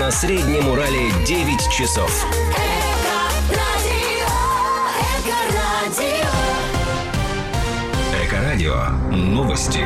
На Среднем Урале 9 часов. Эко-радио. Новости.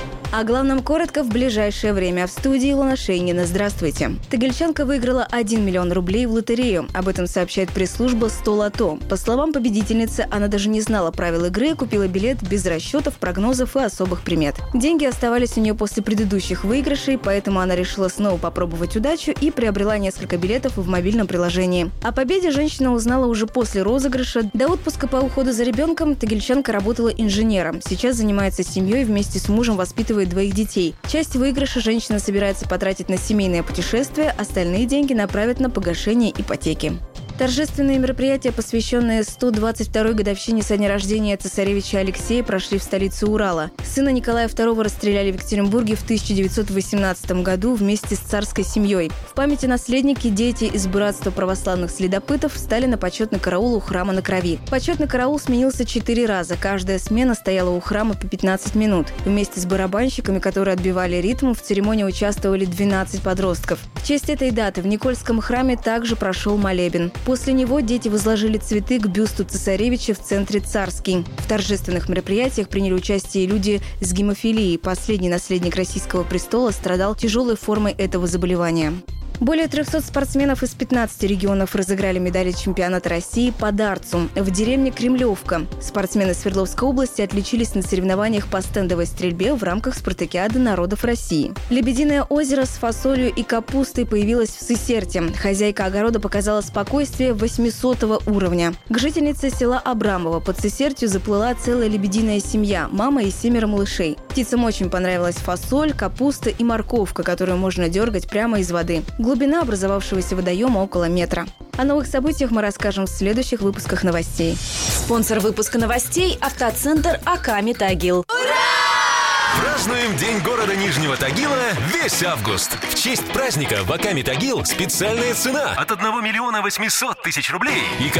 О главном коротко в ближайшее время. В студии Илона Шейнина. Здравствуйте. Тагильчанка выиграла 1 миллион рублей в лотерею. Об этом сообщает пресс-служба «100 лото». По словам победительницы, она даже не знала правил игры, купила билет без расчетов, прогнозов и особых примет. Деньги оставались у нее после предыдущих выигрышей, поэтому она решила снова попробовать удачу и приобрела несколько билетов в мобильном приложении. О победе женщина узнала уже после розыгрыша. До отпуска по уходу за ребенком тагильчанка работала инженером. Сейчас занимается семьей, вместе с мужем воспитывает 2 детей. Часть выигрыша женщина собирается потратить на семейное путешествие, остальные деньги направят на погашение ипотеки. Торжественные мероприятия, посвященные 122-й годовщине со дня рождения цесаревича Алексея, прошли в столице Урала. Сына Николая II расстреляли в Екатеринбурге в 1918 году вместе с царской семьей. В памяти наследники, дети из братства православных следопытов встали на почетный караул у храма на Крови. Почетный караул сменился 4 раза. Каждая смена стояла у храма по 15 минут. Вместе с барабанщиками, которые отбивали ритм, в церемонии участвовали 12 подростков. В честь этой даты в Никольском храме также прошел молебен. После него дети возложили цветы к бюсту цесаревича в центре Царский. В торжественных мероприятиях приняли участие люди с гемофилией. Последний наследник российского престола страдал тяжелой формой этого заболевания. Более 300 спортсменов из 15 регионов разыграли медали чемпионата России по дартсу в деревне Кремлевка. Спортсмены Свердловской области отличились на соревнованиях по стендовой стрельбе в рамках спартакиады народов России. Лебединое озеро с фасолью и капустой появилось в Сысерте. Хозяйка огорода показала спокойствие 800 уровня. К жительнице села Абрамово под Сысертью заплыла целая лебединая семья, мама и 7 малышей. Птицам очень понравилась фасоль, капуста и морковка, которую можно дергать прямо из воды. Глубина образовавшегося водоема около метра. О новых событиях мы расскажем в следующих выпусках новостей. Спонсор выпуска новостей – автоцентр «Аками Тагил». Празднуем День города Нижнего Тагила весь август. В честь праздника в Аками Тагил специальная цена от 1 800 000 рублей. И